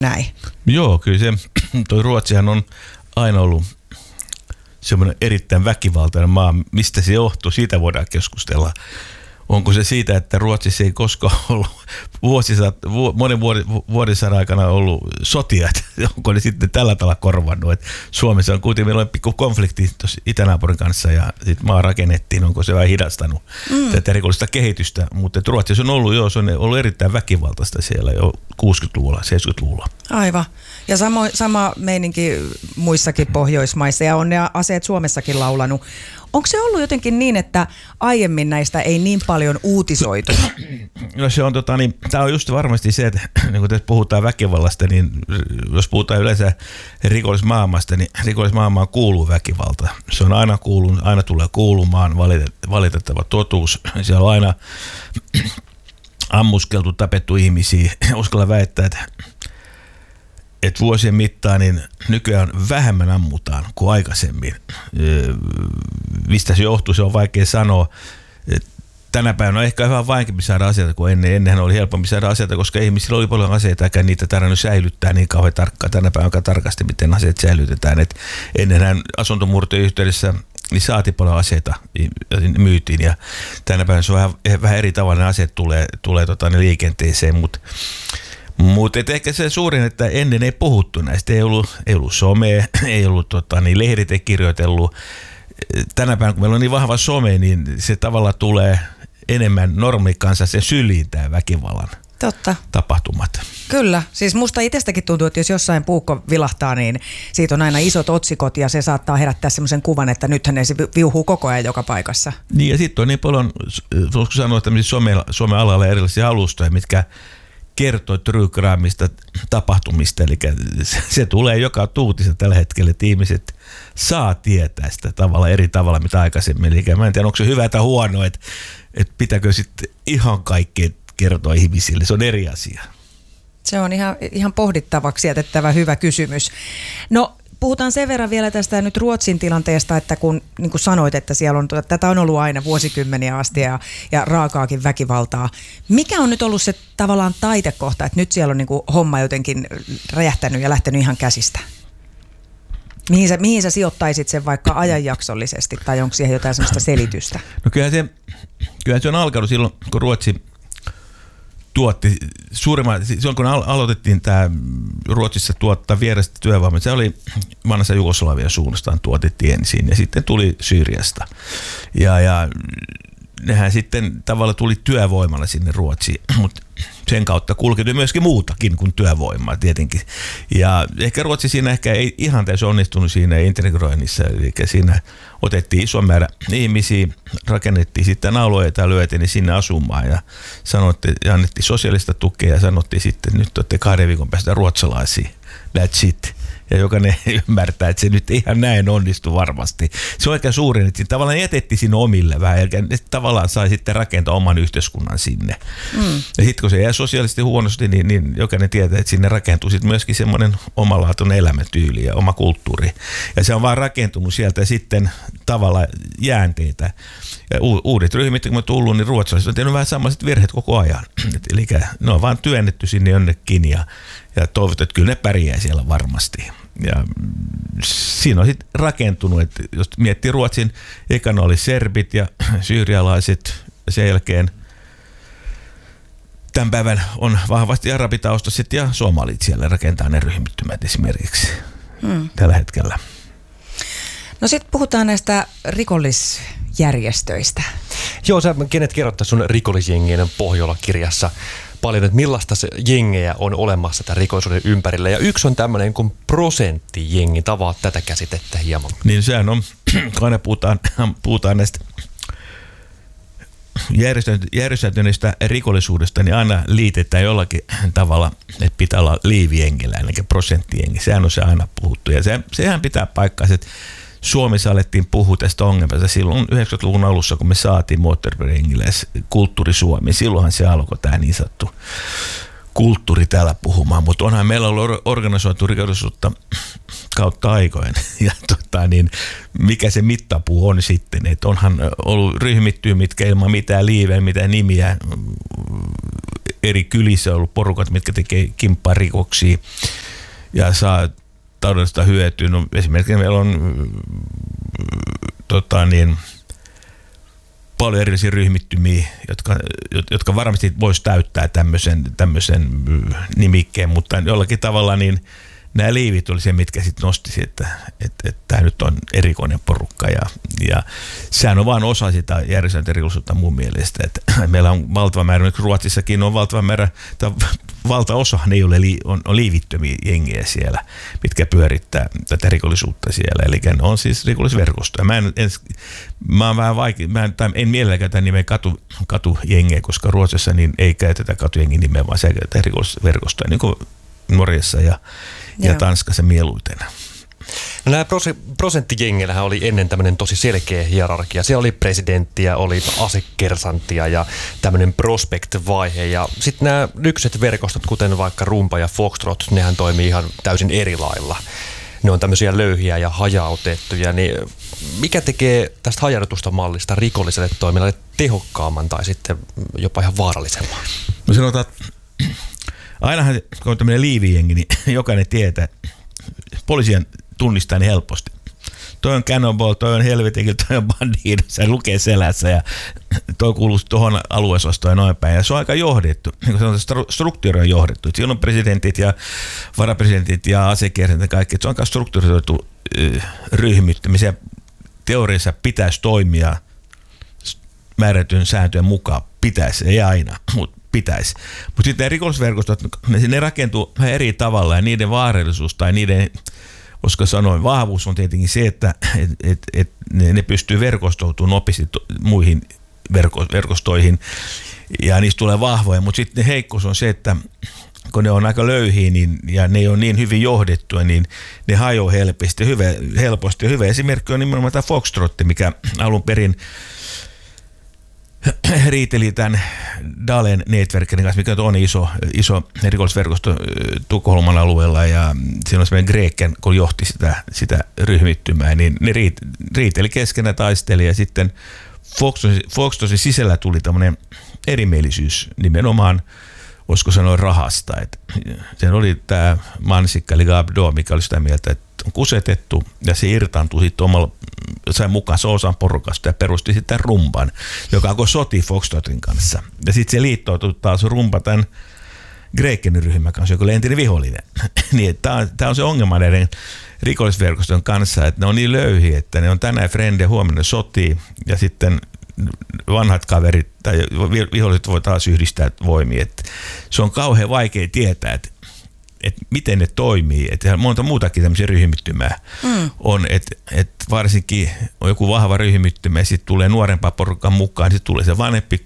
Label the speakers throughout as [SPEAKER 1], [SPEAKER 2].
[SPEAKER 1] näin.
[SPEAKER 2] Joo, kyllä se, toi Ruotsihan on aina ollut semmoinen erittäin väkivaltainen maa. Mistä se johtuu? Siitä voidaan keskustella. Onko se siitä, että Ruotsissa ei koskaan ollut monen vuosisadan aikana ollut sotia, onko ne sitten tällä tavalla korvannut? Et Suomessa on kuitenkin, meillä on pikku konflikti itänaapurin kanssa ja sitten maa rakennettiin, onko se vähän hidastanut tätä rikollista kehitystä, mutta Ruotsissa on ollut, se on ollut erittäin väkivaltaista siellä jo 60-luvulla, 70-luvulla.
[SPEAKER 1] Aivan. Ja sama meininki muissakin Pohjoismaissa ja on ne aseet Suomessakin laulanut. Onko se ollut jotenkin niin, että aiemmin näistä ei niin paljon uutisoitu?
[SPEAKER 2] No se on, tämä on just varmasti se, että niin kun tässä puhutaan väkivallasta, niin jos puhutaan yleensä rikollismaailmasta, niin rikollismaailmaan kuuluu väkivalta. Se on aina kuulunut, aina tulee kuulumaan valitettava totuus. Siellä on aina ammuskeltu, tapettu ihmisiä. Uskalla väittää, että vuosien mittaan niin nykyään vähemmän ammutaan kuin aikaisemmin. Mistä se johtuu, se on vaikea sanoa. Tänä päivänä on ehkä vähän vaikeampi saada aseita kuin ennen. Ennenhän oli helpompi saada aseita, koska ihmisillä oli paljon aseita, eikä niitä tarvinnut säilyttää niin kauhean tarkkaan. Tänä päivänä aika tarkasti, miten aseet säilytetään. Ennenhän asuntomurtojen yhteydessä niin saatiin paljon aseita, myytiin, ja tänä päivänä se on vähän eri tavalla, ne aseet tulee liikenteeseen, mutta ehkä se suurin, että ennen ei puhuttu näistä, ei ollut somea, ei ollut lehdit ei kirjoitellut. Tänä päivänä, kun meillä on niin vahva some, niin se tavallaan tulee enemmän normikansa sen syliin tämä väkivallan tapahtumat.
[SPEAKER 1] Kyllä, siis musta itsestäkin tuntuu, että jos jossain puukko vilahtaa, niin siitä on aina isot otsikot ja se saattaa herättää semmoisen kuvan, että nythän ne viuhuu koko ajan joka paikassa.
[SPEAKER 2] Niin ja sitten on niin paljon, voisiko sanoa tämmöisiä some-alalla erilaisia alustoja, mitkä kertoo true crimeista tapahtumista, eli se tulee joka tuutissa tällä hetkellä, että ihmiset saa tietää sitä eri tavalla, mitä aikaisemmin. Eli mä en tiedä, onko se hyvä tai huono, että pitääkö sitten ihan kaikkea kertoa ihmisille, se on eri asia.
[SPEAKER 1] Se on ihan pohdittavaksi jätettävä hyvä kysymys. No, puhutaan sen verran vielä tästä nyt Ruotsin tilanteesta, että kun niin kuin sanoit, että siellä on, tätä on ollut aina vuosikymmeniä asti ja raakaakin väkivaltaa. Mikä on nyt ollut se tavallaan taitekohta, että nyt siellä on niin kuin homma jotenkin räjähtänyt ja lähtenyt ihan käsistä? Mihin sä sijoittaisit sen vaikka ajanjaksollisesti tai onko siihen jotain sellaista selitystä?
[SPEAKER 2] No kyllähän se on alkanut silloin, kun Ruotsi tuotti silloin kun aloitettiin tämä Ruotsissa tuottaa vierestä työvoimaa, se oli vanhassa Jugoslavian suunnastaan tuotettiin ensin ja sitten tuli Syyriasta. Ja nehän sitten tavallaan tuli työvoimalla sinne Ruotsiin, mutta sen kautta kulkeutui myöskin muutakin kuin työvoimaa tietenkin. Ja ehkä Ruotsi siinä ehkä ei ihan täysin onnistunut siinä integroinnissa, eli siinä otettiin iso määrä ihmisiä, rakennettiin sitten alueita ja lyötiin sinne asumaan ja annettiin sosiaalista tukea ja sanottiin sitten, nyt olette 2 viikon päästä ruotsalaisia, that's it. Ja jokainen ymmärtää, että se nyt ihan näin onnistu varmasti. Se on aika suurin, että tavallaan jätettiin sinne omille vähän, ja tavallaan sai sitten rakentaa oman yhteiskunnan sinne. Ja sitten kun se jää sosiaalisesti huonosti, niin jokainen tietää, että sinne rakentuu sitten myöskin semmoinen omalaatuinen elämäntyyli ja oma kulttuuri. Ja se on vaan rakentunut sieltä sitten tavallaan jäänteitä. Ja uudet ryhmät, kun on tullut, niin ruotsalaiset on tehnyt vähän samaiset virheet koko ajan. Eli ne on vaan työnnetty sinne jonnekin ja toivotaan, että kyllä ne pärjää siellä varmasti. Ja siinä on sitten rakentunut, että jos miettii Ruotsin, ekana oli serbit ja syyrialaiset, ja sen jälkeen tämän päivän on vahvasti arabitaustaiset ja somalit siellä rakentaa ne ryhmittymät esimerkiksi tällä hetkellä.
[SPEAKER 1] No sitten puhutaan näistä rikollisjärjestöistä.
[SPEAKER 3] Joo, sä kenet kerrottaa sun rikollisjengien Pohjola-kirjassa paljon, että millaista se jengejä on olemassa tämän rikollisuuden ympärillä. Ja yksi on tämmöinen kuin prosenttijengi. Tavaa tätä käsitettä hieman.
[SPEAKER 2] Niin sehän on, kun aina puhutaan näistä järjestäytyneistä rikollisuudesta, niin aina liitetään jollakin tavalla, että pitää olla liivijengillä, eli prosenttijengi. Sehän on se aina puhuttu. Ja sehän pitää paikkaansa, että Suomessa alettiin puhua tästä ongelmasta silloin 90-luvun alussa, kun me saatiin Muotterberg-jengiläis kulttuuri Suomi. Silloinhan se alkoi tämä niin sanottu kulttuuri täällä puhumaan, mutta onhan meillä ollut organisoitu rikollisuutta kautta aikojen. Ja mikä se mittapuu on sitten, että onhan ollut ryhmittyä, mitkä ilman mitään liiveä, mitään nimiä eri kylissä on ollut porukat, mitkä tekee kimppaa rikoksia ja saa taloudellista hyötyä. No, esimerkiksi meillä on paljon erilaisia ryhmittymiä, jotka varmasti voisi täyttää tämmöisen nimikkeen, mutta jollakin tavalla niin nämä liivit oli se, mitkä sitten nostisi, että tämä nyt on erikoinen porukka ja sehän on vain osa sitä järjestäytyntä rikollisuutta mun mielestä, että meillä on valtava määrä, Ruotsissakin on valtava määrä, valtaosa ne on liivittömiä jengejä siellä, mitkä pyörittää tätä rikollisuutta siellä, eli on siis rikollisverkostoja. Mä oon vähän vaikea, en mielelläkään käytä nimeä katujengejä, koska Ruotsissa niin ei käytetä katujengin nimeä, vaan se käytetään rikollisverkostoja, niin kuin Norjassa ja Tanskassa mieluiten.
[SPEAKER 3] No nämä prosenttijengeillähän oli ennen tämmöinen tosi selkeä hierarkia. Siellä oli presidenttiä, oli asekersanttia ja tämmöinen prospect-vaihe. Ja sitten nämä nykyiset verkostot, kuten vaikka Rumba ja Foxtrot, nehän toimii ihan täysin eri lailla. Ne on tämmöisiä löyhiä ja hajautettuja. Niin mikä tekee tästä hajautetusta mallista rikolliselle toiminnalle tehokkaamman tai sitten jopa ihan vaarallisemman?
[SPEAKER 2] No sanotaan, ainahan kun on tämmöinen liivijengi, niin jokainen tietää, poliisien tunnistaa niin helposti. Toi on Cannonball, toi on Helvetikillä, toi on Bandido, se lukee selässä ja toi kuuluu tuohon alueosastoon ja noin päin. Ja se on aika johdettu, niin kuin sanotaan, struktuuri on johdettu. Siellä on presidentit ja varapresidentit ja asekersantit ja kaikki. Se on aika strukturoitu ryhmittymisiä. Teoriassa pitäisi toimia määrätyn sääntöjen mukaan. Pitäisi, ei aina, mutta pitäisi. Mutta sitten ne rikollisverkostot, ne rakentuu eri tavalla ja niiden vaarallisuus tai niiden, koska sanoin, vahvuus on tietenkin se, että ne pystyy verkostoutumaan nopeasti muihin verkostoihin ja niistä tulee vahvoja, mutta sitten heikkous on se, että kun ne on aika löyhiä niin, ja ne on niin hyvin johdettuja, niin ne hajoaa helposti. Ja hyvä esimerkki on nimenomaan tämä Foxtrot, mikä alun perin riiteli tämän Dalen Networkin kanssa, mikä on iso rikollisverkosto Tukholman alueella, ja siinä on semmoinen Greeken, kun johti sitä ryhmittymää, niin ne riiteli keskenään, taisteli, ja sitten Foxtrotin sisällä tuli tämmöinen erimielisyys nimenomaan, voisiko sanoa rahasta. Sen oli tämä mansikka, eli Gabdo, mikä oli sitä mieltä, että on kusetettu, ja se irtaantui sitten omalla, sai mukaan osan porukasta ja perusti sitten Rumban, joka soti Foxtrotin kanssa. Ja sitten se liittoutui taas Rumba tämän Greekenin ryhmän kanssa, joka oli entinen vihollinen. Niin, tämä on se ongelma näiden rikollisverkoston kanssa, että ne on niin löyhiä, että ne on tänään frende, huomenna sotii, ja sitten vanhat kaverit tai viholliset voi taas yhdistää voimia. Että se on kauhean vaikea tietää, että miten ne toimii. Että monta muutakin tämmöisiä ryhmittymää on, että varsinkin on joku vahva ryhmittymä ja sitten tulee nuorempaa porukkaa mukaan, sitten tulee se vanhempi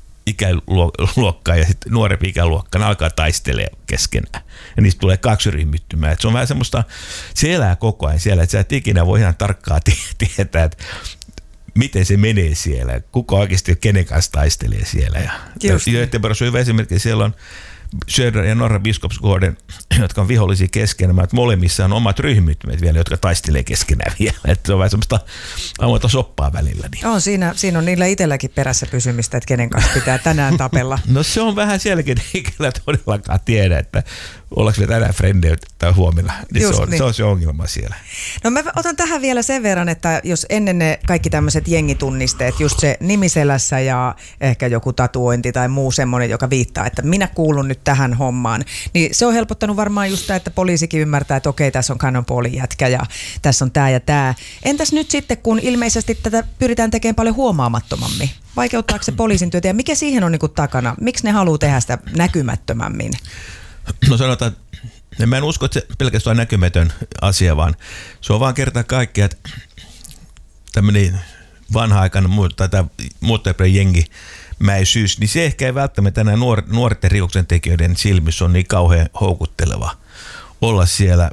[SPEAKER 2] ikäluokka ja sitten nuorempi ikäluokka, ne alkaa taistelemaan keskenään. Ja niistä tulee kaksi ryhmittymää. Et se on vähän semmoista, se elää koko ajan siellä, että sä et ikinä voi ihan tarkkaan tietää, että miten se menee siellä, kuka oikeasti kenen kanssa taistelee siellä. Ja Göteborgissa on hyvä esimerkki, siellä on Söder ja Norra Biskopsgården, jotka on vihollisia keskenään, että molemmissa on omat ryhmittymät vielä, jotka taistelee keskenään vielä. Että se on vähän semmoista avointa soppaa välillä. Niin.
[SPEAKER 1] On siinä on niillä itselläkin perässä pysymistä, että kenen kanssa pitää tänään tapella.
[SPEAKER 2] No se on vähän sielläkin, eikä todellakaan tiedä, että ollaanko me tänään frendejä tai huomenna. Niin se on se ongelma siellä.
[SPEAKER 1] No mä otan tähän vielä sen verran, että jos ennen ne kaikki tämmöiset jengitunnisteet, just se nimiselässä ja ehkä joku tatuointi tai muu semmoinen, joka viittaa, että minä kuulun nyt tähän hommaan, niin se on helpottanut varmaan just tämä, että poliisikin ymmärtää, että okei, tässä on Cannonballin jätkä ja tässä on tämä ja tämä. Entäs nyt sitten, kun ilmeisesti tätä pyritään tekemään paljon huomaamattomammin? Vaikeuttaako se poliisin työtä ja mikä siihen on niinku takana? Miksi ne haluaa tehdä sitä näkymättömämmin?
[SPEAKER 2] No sanotaan, että mä en usko, että se pelkästään on näkymätön asia, vaan se on vaan kerta kaikkea, että tämmöinen vanha-aikainen muuttajapelin jengimäisyys, niin se ehkä ei välttämättä enää nuorten rikoksentekijöiden silmissä on niin kauhean houkutteleva olla siellä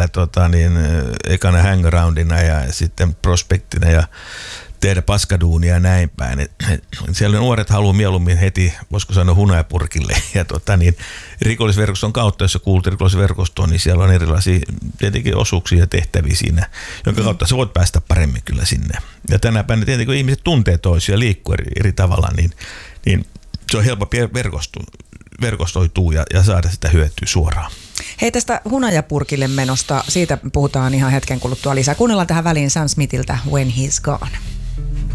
[SPEAKER 2] ekana hangaroundina ja sitten prospektina ja tehdä paskaduunia ja näin päin. Siellä nuoret haluaa mieluummin heti, voisiko sanoa, hunajapurkille. Ja rikollisverkoston kautta, jos sä kuulut rikollisverkostoon, niin siellä on erilaisia tietenkin osuuksia ja tehtäviä siinä, jonka kautta sä voit päästä paremmin kyllä sinne. Ja tänä päivänä tietenkin, kun ihmiset tuntee toisia ja liikkuu eri tavalla, niin se on helpompi verkostoituu ja saada sitä hyötyä suoraan.
[SPEAKER 1] Hei, tästä hunajapurkille menosta, siitä puhutaan ihan hetken kuluttua lisää. Kuunnellaan tähän väliin Sam Smithiltä When He's Gone.